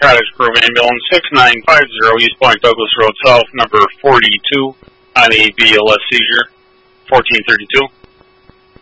Narcotics Grove Ambulance 6950 East Point Douglas Road South, number 42 on a BLS seizure, 1432.